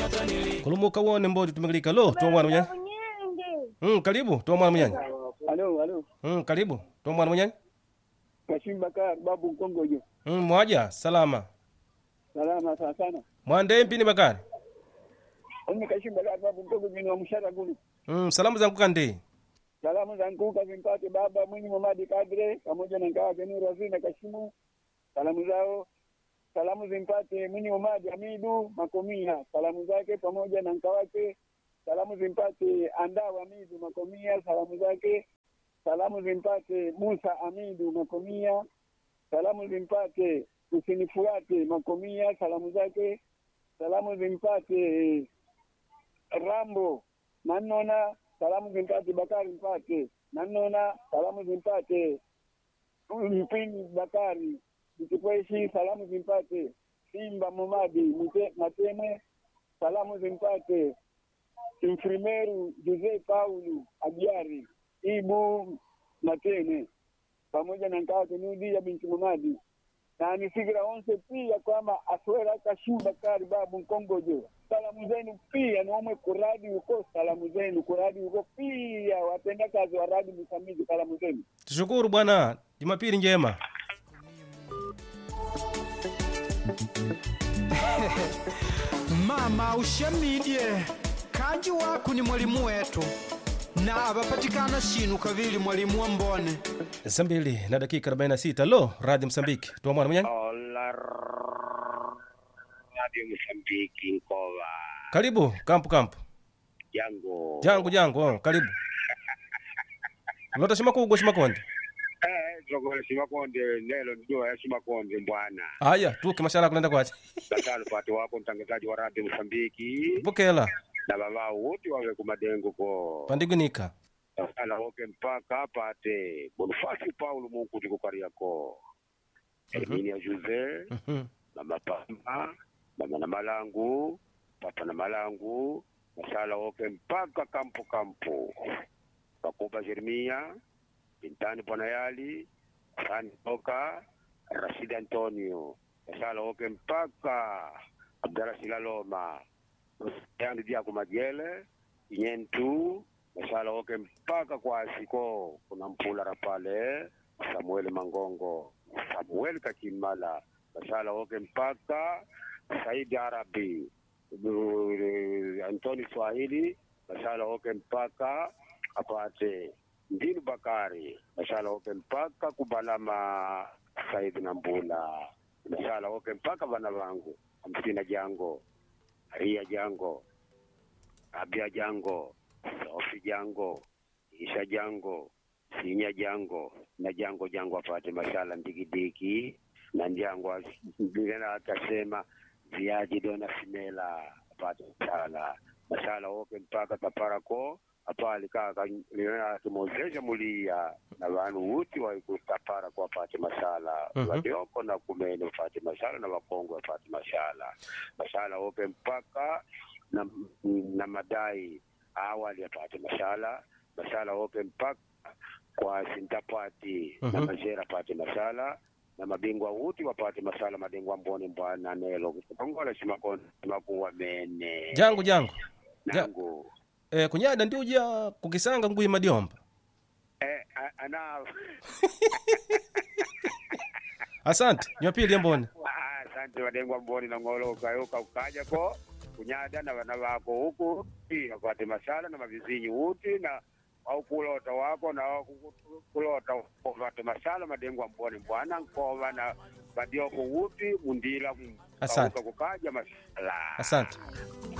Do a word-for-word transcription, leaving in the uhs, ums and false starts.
Kulumuka wone mbodi tumegalika lo to mwana mwenye. Mm karibu to mwana mwenye. Halo halo. Mm karibu to mwana mwenye. Kashim Bakar babu Kongojo. Mm mwaja salama. Salama sana sana. Mwande mpini Bakari. Oni Kashim Bakar babu Kongojo ni wa mshara kule. Mm salamu zangu kande. Salamu zangu kazimpate baba Mwinyi Mamadi Kadre pamoja na ngawa Benuru Azina Kashimu. Salamu zao. Salamu zimpate Mwinyi Mamadi Hamidu Makomia. Salamu zake pamoja na nkawake. Salamu zimpate Andawa Hamidu Makomia. Salamu zake. Salamu zimpate Musa Hamidu Makomia. Salamu zimpate Usinifuate Makomia. Salamu zake. Salamu zimpate Rambo Nanona. Salamu zimpate Bakari Mpate Nanona. Salamu zimpate Mpini Bakari Mtikweshi. Salamu zimpate Simba Momadi Mateme. Salamu zimpate Infrimeru Jose Paulu Abiari Ibu Mateme pamoja na nkawa Kenudi ya binti Momadi. Na nisigira onse pia kwamba aswera Kashim Bakari babu Nkongojo. Salamu zenu pia naomwe kuradi uko salamu zenu kuradi uko pia wapenda kazi wa radi msamizi salamu zenu. Tushukuru bwana. Jumapili njema. Mama ushamidye kanji waku ni mwalimu wetu na abapatikana shinu kavili mwalimu wa mbone. Sambili na dakika arobaini na sita lo Radio Msambiki to mwana mwenye. Ola Radio Msambiki Nkova. Karibu kampu kampu. Jango. Jangu jangu oh, karibu. Lota shima kugo shima konde. Eh, zogo shima konde nelo ndio ya shima konde bwana. Haya, tuke mashala kulenda kwaje. Dasalo pati wako mtangazaji wa Radio Msambiki. Pokela. Na baba wote wawe kumadengo ko. Pandigunika. Ala woke mpaka apate Bonifasi Paulo Mungu tikukari yako. Elmini ya Jose. Mhm. Mama Pamba, mama na Malangu, papa na Malangu, masala woke mpaka kampu kampu. Pakoba Jeremia, Bintani Bonayali, Sani Toka, Rashid Antonio, masala woke mpaka Abdala Silaloma, Yandi Dia Kumajele, Inyentu, masala woke mpaka kwa Asiko, kuna mpula rapale, Samuel Mangongo, Samuel Kakimala, masala woke mpaka Saidi Arabi, Antoni Swahili, masala woke mpaka apate Ndini Bakari, masala woke mpaka Kubalama Saidi Nambula, masala woke mpaka bana wangu Amsina Jango, Ria Jango, Abia Jango, Sofi Jango, Isha Jango, Sinya Jango, na Jango Jango apate masala Ndigidiki, na Jango ndina akasema Ziaji Dona Simela apate masala. Masala woke mpaka Kaparako apali kaka nina kimozesha mulia na wanu uti wa kutapara kwa apate masala. Mm-hmm. Wadioko na kumene apate masala na wakongo apate masala. Masala woke mpaka na, na madai awali apate masala. Masala woke mpaka kwa Sintapati. Mm-hmm. Na Majera apate masala. Na mabingwa uti wapate masala madengwa mbone mbwana nelo. Kongola shimakoni makuwa mene. Jangu jangu. Nangu. Eh kunyada ndio uja kukisanga ngui madiomba. Eh ana. Asante, Jumapili mbone. Ah, asante wadengwa mbone na ngolo kayoka ukaja ko kunyada na wana wako huku pia wapate masala na mavizinyi uti na au kulota wako na kulota wapate masala madengwa mbone bwana nkova na badioko uti mundila asante kukaja masala. Asante.